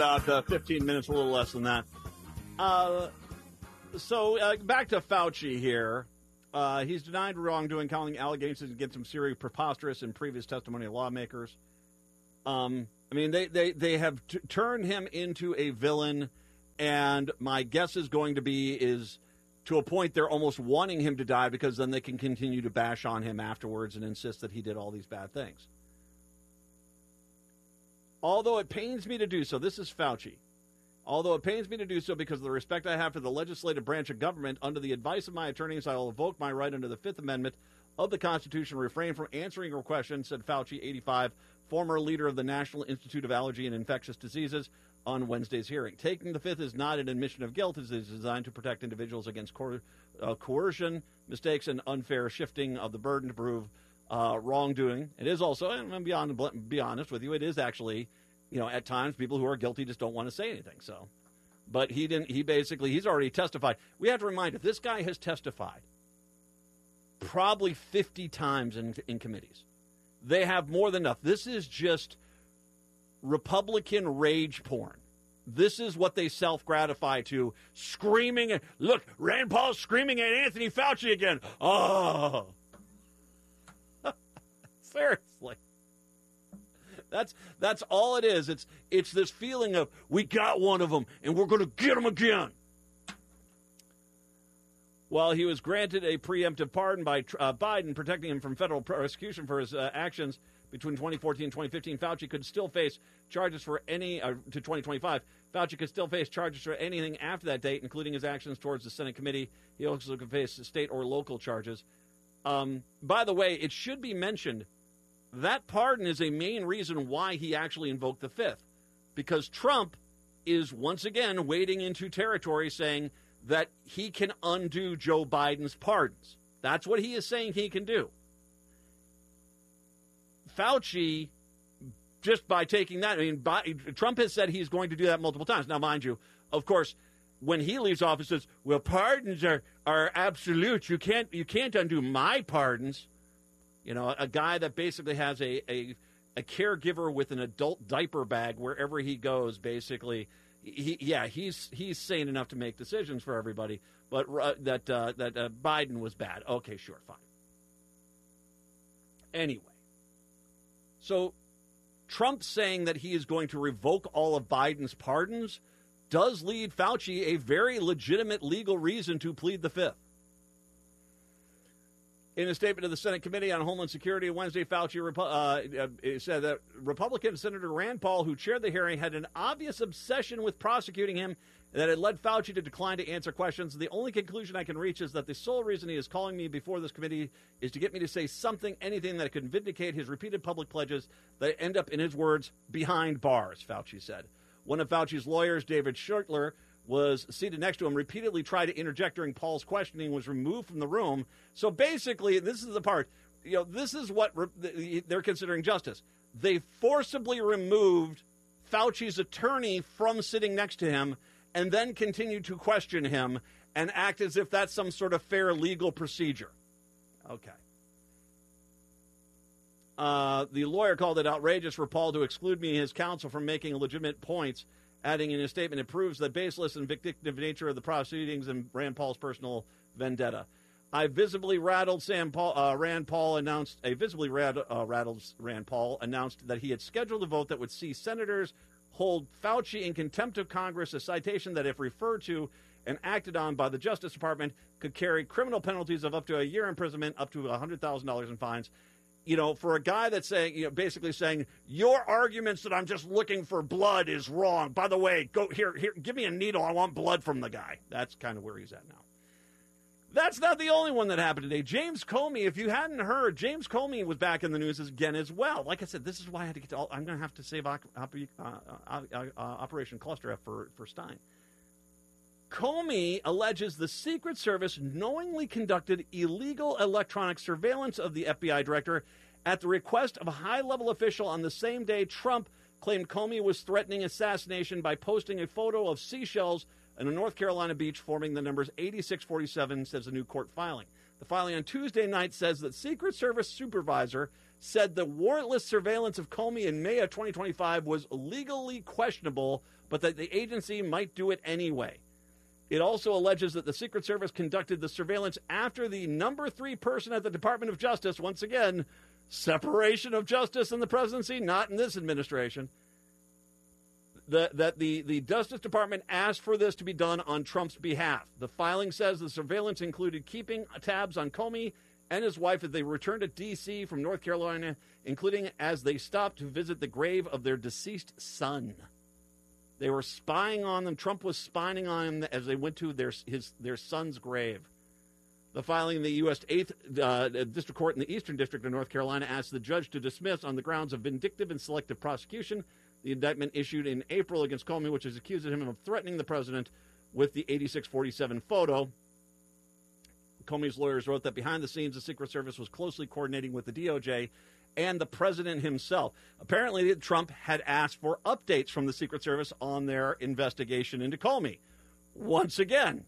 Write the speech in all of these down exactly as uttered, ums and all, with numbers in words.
About uh, fifteen minutes, a little less than that. Uh, so uh, back to Fauci here. Uh, he's denied wrongdoing, calling allegations against him serious, preposterous, in previous testimony of lawmakers. Um, I mean, they, they, they have t- turned him into a villain, and my guess is going to be is to a point they're almost wanting him to die because then they can continue to bash on him afterwards and insist that he did all these bad things. Although it pains me to do so, this is Fauci. Although it pains me to do so because of the respect I have for the legislative branch of government, under the advice of my attorneys, I will invoke my right under the Fifth Amendment of the Constitution, refrain from answering your question, said Fauci, eighty-five, former leader of the National Institute of Allergy and Infectious Diseases, on Wednesday's hearing. Taking the Fifth is not an admission of guilt. It is designed to protect individuals against coer- uh, coercion, mistakes, and unfair shifting of the burden to prove uh, wrongdoing. It is also, and I'm beyond, be honest with you, it is actually, you know, at times people who are guilty just don't want to say anything. So, but he didn't. He basically, he's already testified. We have to remind you, this guy has testified probably fifty times in, in committees. They have more than enough. This is just Republican rage porn. This is what they self-gratify to, screaming. Look, Rand Paul's screaming at Anthony Fauci again. Oh, seriously. That's that's all it is. It's it's this feeling of we got one of them and we're going to get him again. While he was granted a preemptive pardon by uh, Biden, protecting him from federal prosecution for his uh, actions between twenty fourteen and twenty fifteen, Fauci could still face charges for any uh, to twenty twenty-five. Fauci could still face charges for anything after that date, including his actions towards the Senate committee. He also could face state or local charges. Um, by the way, it should be mentioned that pardon is a main reason why he actually invoked the Fifth, because Trump is once again wading into territory saying that he can undo Joe Biden's pardons. That's what he is saying he can do. Fauci, just by taking that, I mean, by, Trump has said he's going to do that multiple times. Now, mind you, of course, when he leaves office, says, well, pardons are, are absolute. You can't you can't undo my pardons. You know, a guy that basically has a, a a caregiver with an adult diaper bag wherever he goes, basically. He, yeah, he's he's sane enough to make decisions for everybody, but uh, that uh, that uh, Biden was bad. Okay, sure, fine. Anyway, so Trump saying that he is going to revoke all of Biden's pardons does lead Fauci a very legitimate legal reason to plead the Fifth. In a statement to the Senate Committee on Homeland Security Wednesday, Fauci uh, said that Republican Senator Rand Paul, who chaired the hearing, had an obvious obsession with prosecuting him that had led Fauci to decline to answer questions. The only conclusion I can reach is that the sole reason he is calling me before this committee is to get me to say something, anything that could vindicate his repeated public pledges that end up, in his words, behind bars, Fauci said. One of Fauci's lawyers, David Schertler, was seated next to him, repeatedly tried to interject during Paul's questioning, was removed from the room. So basically, this is the part, you know, this is what re- they're considering justice. They forcibly removed Fauci's attorney from sitting next to him and then continued to question him and act as if that's some sort of fair legal procedure. Okay. Uh, the lawyer called it outrageous for Paul to exclude me and his counsel from making legitimate points, adding in his statement, it proves the baseless and vindictive nature of the proceedings and Rand Paul's personal vendetta. I visibly rattled Sam Paul, uh, Rand Paul announced, a visibly rad, uh, rattled Rand Paul announced that he had scheduled a vote that would see senators hold Fauci in contempt of Congress, a citation that, if referred to and acted on by the Justice Department, could carry criminal penalties of up to a year imprisonment, up to one hundred thousand dollars in fines. You know, for a guy that's saying, you know, basically saying, your arguments that I'm just looking for blood is wrong. By the way, go here, here, give me a needle. I want blood from the guy. That's kind of where he's at now. That's not the only one that happened today. James Comey, if you hadn't heard, James Comey was back in the news again as well. Like I said, this is why I had to get to all, I'm going to have to save uh, uh, uh, uh, Operation Cluster F for, for Stein. Comey alleges the Secret Service knowingly conducted illegal electronic surveillance of the F B I director at the request of a high-level official on the same day Trump claimed Comey was threatening assassination by posting a photo of seashells in a North Carolina beach forming the numbers eighty-six forty-seven, says a new court filing. The filing on Tuesday night says that Secret Service supervisor said the warrantless surveillance of Comey in May of twenty twenty-five was legally questionable, but that the agency might do it anyway. It also alleges that the Secret Service conducted the surveillance after the number three person at the Department of Justice, once again, separation of justice in the presidency, not in this administration, the, that the, the Justice Department asked for this to be done on Trump's behalf. The filing says the surveillance included keeping tabs on Comey and his wife as they returned to D C from North Carolina, including as they stopped to visit the grave of their deceased son. They were spying on them. Trump was spying on them as they went to their his their son's grave. The filing in the U S eighth uh, District Court in the Eastern District of North Carolina asked the judge to dismiss on the grounds of vindictive and selective prosecution the indictment issued in April against Comey, which is accusing him of threatening the president with the eighty-six forty-seven photo. Comey's lawyers wrote that behind the scenes, the Secret Service was closely coordinating with the D O J and the president himself. Apparently, Trump had asked for updates from the Secret Service on their investigation into Comey. Once again,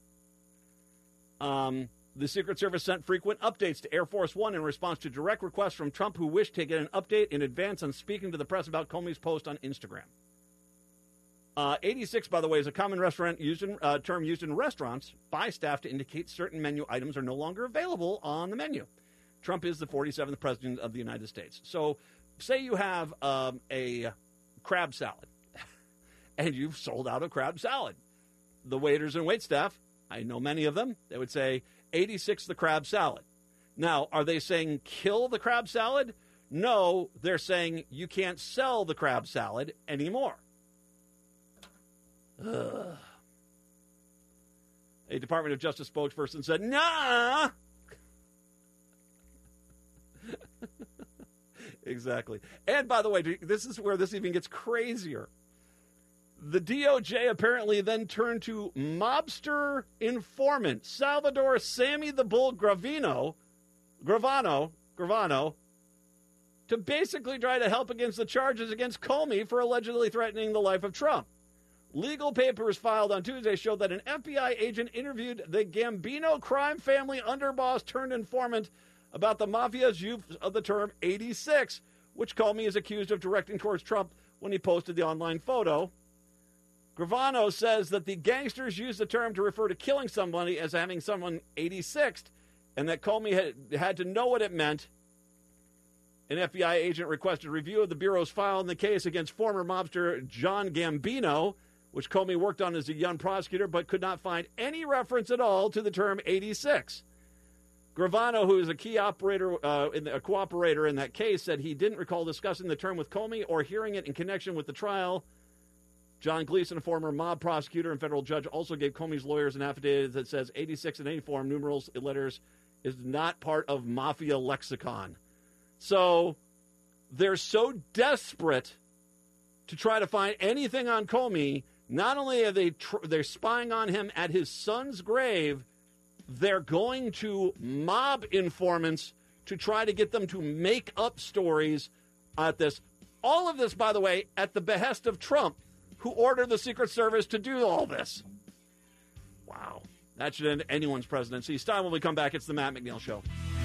um, the Secret Service sent frequent updates to Air Force One in response to direct requests from Trump, who wished to get an update in advance on speaking to the press about Comey's post on Instagram. Uh, eighty-six, by the way, is a common restaurant used in, uh, term used in restaurants by staff to indicate certain menu items are no longer available on the menu. Trump is the forty-seventh president of the United States. So say you have um, a crab salad, and you've sold out of crab salad. The waiters and waitstaff, I know many of them, they would say, eighty-six the crab salad. Now, are they saying kill the crab salad? No, they're saying you can't sell the crab salad anymore. Ugh. A Department of Justice spokesperson said, nah. Exactly. And by the way, this is where this even gets crazier. The D O J apparently then turned to mobster informant Salvador Sammy the Bull Gravino, Gravano, Gravano, to basically try to help against the charges against Comey for allegedly threatening the life of Trump. Legal papers filed on Tuesday showed that an F B I agent interviewed the Gambino crime family underboss turned informant about the mafia's use of the term eighty-six, which Comey is accused of directing towards Trump when he posted the online photo. Gravano says that the gangsters used the term to refer to killing somebody as having someone eighty-sixth, and that Comey had, had to know what it meant. An F B I agent requested review of the Bureau's file in the case against former mobster John Gambino, which Comey worked on as a young prosecutor, but could not find any reference at all to the term eighty-six. Gravano, who is a key operator, uh, in the, a cooperator in that case, said he didn't recall discussing the term with Comey or hearing it in connection with the trial. John Gleason, a former mob prosecutor and federal judge, also gave Comey's lawyers an affidavit that says eighty-six in any form, numerals, letters, is not part of mafia lexicon. So they're so desperate to try to find anything on Comey. Not only are they tr- they're spying on him at his son's grave, they're going to mob informants to try to get them to make up stories at this. All of this, by the way, at the behest of Trump, who ordered the Secret Service to do all this. Wow. That should end anyone's presidency. It's time when we come back. It's the Matt McNeil Show.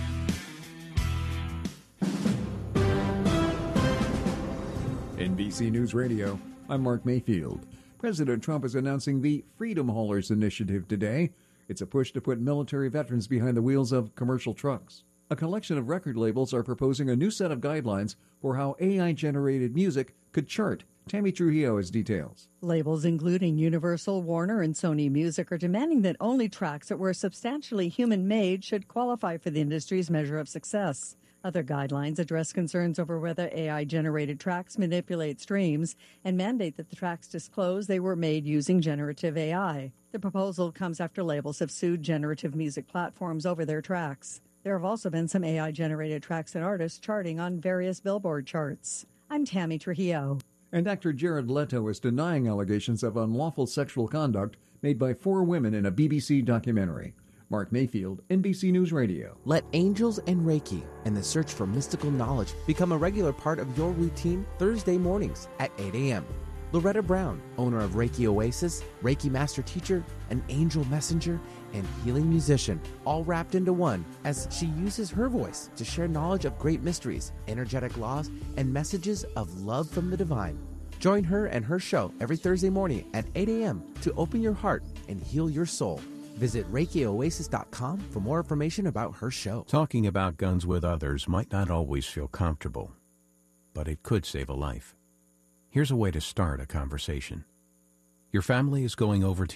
N B C News Radio, I'm Mark Mayfield. President Trump is announcing the Freedom Haulers Initiative today. It's a push to put military veterans behind the wheels of commercial trucks. A collection of record labels are proposing a new set of guidelines for how A I-generated music could chart. Tammy Trujillo has details. Labels including Universal, Warner, and Sony Music are demanding that only tracks that were substantially human-made should qualify for the industry's measure of success. Other guidelines address concerns over whether A I-generated tracks manipulate streams and mandate that the tracks disclose they were made using generative A I. The proposal comes after labels have sued generative music platforms over their tracks. There have also been some A I-generated tracks and artists charting on various Billboard charts. I'm Tammy Trujillo. And actor Jared Leto is denying allegations of unlawful sexual conduct made by four women in a B B C documentary. Mark Mayfield, N B C News Radio. Let angels and Reiki and the search for mystical knowledge become a regular part of your routine Thursday mornings at eight a.m. Loretta Brown, owner of Reiki Oasis, Reiki Master Teacher, an angel messenger, and healing musician, all wrapped into one as she uses her voice to share knowledge of great mysteries, energetic laws, and messages of love from the divine. Join her and her show every Thursday morning at eight a.m. to open your heart and heal your soul. Visit Reiki Oasis dot com for more information about her show. Talking about guns with others might not always feel comfortable, but it could save a life. Here's a way to start a conversation. Your family is going over to